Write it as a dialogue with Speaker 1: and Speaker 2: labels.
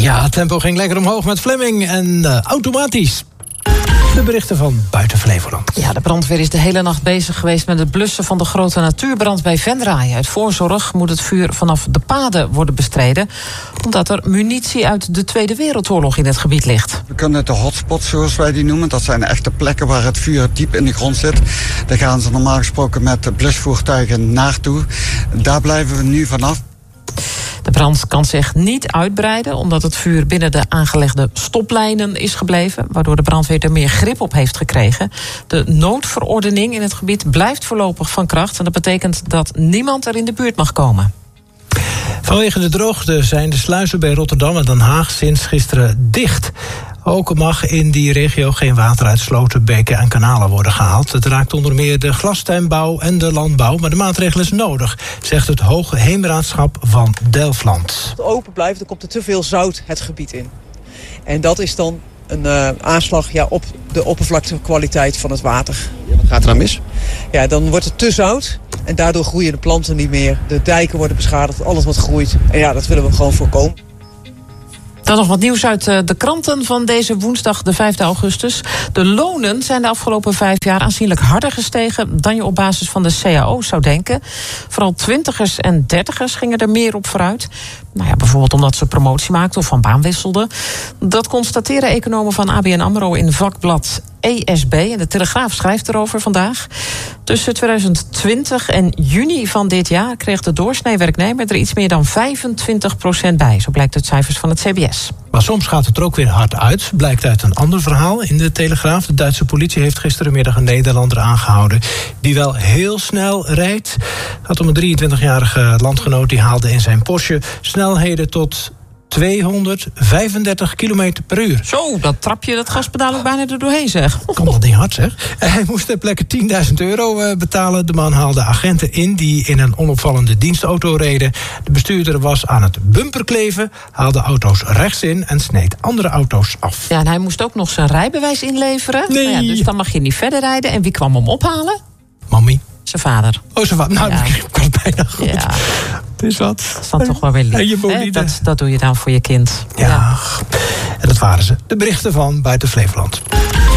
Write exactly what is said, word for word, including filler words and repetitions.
Speaker 1: Ja, het tempo ging lekker omhoog met Fleming en uh, automatisch. De berichten van buiten Flevoland.
Speaker 2: Ja, de brandweer is de hele nacht bezig geweest met het blussen van de grote natuurbrand bij Venray. Uit voorzorg moet het vuur vanaf de paden worden bestreden, omdat er munitie uit de Tweede Wereldoorlog in het gebied ligt.
Speaker 3: We kunnen de hotspots, zoals wij die noemen, dat zijn echte plekken waar het vuur diep in de grond zit. Daar gaan ze normaal gesproken met blusvoertuigen naartoe. Daar blijven we nu vanaf.
Speaker 2: De brand kan zich niet uitbreiden, omdat het vuur binnen de aangelegde stoplijnen is gebleven, waardoor de brandweer er meer grip op heeft gekregen. De noodverordening in het gebied blijft voorlopig van kracht en dat betekent dat niemand er in de buurt mag komen.
Speaker 1: Vanwege de droogte zijn de sluizen bij Rotterdam en Den Haag sinds gisteren dicht. Ook mag in die regio geen water uit sloten, beken en kanalen worden gehaald. Het raakt onder meer de glastuinbouw en de landbouw, maar de maatregel is nodig, zegt het Hoge Heemraadschap van Delfland.
Speaker 4: Als het open blijft, dan komt er te veel zout het gebied in. En dat is dan een uh, aanslag ja, op de oppervlaktekwaliteit van het water.
Speaker 5: Ja, wat gaat er dan mis?
Speaker 4: Ja, dan wordt het te zout en daardoor groeien de planten niet meer. De dijken worden beschadigd, alles wat groeit. En ja, dat willen we gewoon voorkomen.
Speaker 2: Dan nog wat nieuws uit de kranten van deze woensdag, de vijfde augustus. De lonen zijn de afgelopen vijf jaar aanzienlijk harder gestegen dan je op basis van de C A O zou denken. Vooral twintigers en dertigers gingen er meer op vooruit. Nou ja, bijvoorbeeld omdat ze promotie maakten of van baan wisselden. Dat constateren economen van A B N AMRO in vakblad E S B. En de Telegraaf schrijft erover vandaag. Tussen tweeduizend twintig en juni van dit jaar kreeg de doorsnee werknemer er iets meer dan vijfentwintig procent bij. Zo blijkt uit cijfers van het C B S.
Speaker 1: Maar soms gaat het er ook weer hard uit. Blijkt uit een ander verhaal in de Telegraaf. De Duitse politie heeft gisterenmiddag een Nederlander aangehouden die wel heel snel rijdt. Het gaat om een drieëntwintigjarige landgenoot die haalde in zijn Porsche snelheden tot tweehonderdvijfendertig kilometer per uur.
Speaker 2: Zo, dat trap je dat gaspedaal ook bijna er doorheen, zeg.
Speaker 1: Kan dat niet hard, zeg. Hij moest ter plekke tienduizend euro betalen. De man haalde agenten in die in een onopvallende dienstauto reden. De bestuurder was aan het bumperkleven, haalde auto's rechts in en sneed andere auto's af.
Speaker 2: Ja, en hij moest ook nog zijn rijbewijs inleveren.
Speaker 1: Nee.
Speaker 2: Nou ja, dus dan mag je niet verder rijden. En wie kwam hem ophalen?
Speaker 1: Mami.
Speaker 2: Zijn vader.
Speaker 1: Oh, zijn vader. Nou,
Speaker 2: ja.
Speaker 1: ik kan het bijna goed.
Speaker 2: Ja.
Speaker 1: Het is wat.
Speaker 2: Dat is dan toch wel weer lief.
Speaker 1: En je
Speaker 2: hè? Dat, dat doe je dan voor je kind.
Speaker 1: Ja. ja. En dat waren ze. De berichten van buiten Flevoland.